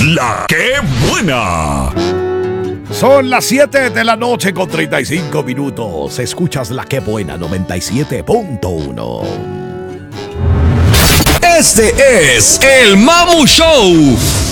La que buena. Son las 7 de la noche con 35 minutos. Escuchas La que buena 97.1. Este es el Mamu Show.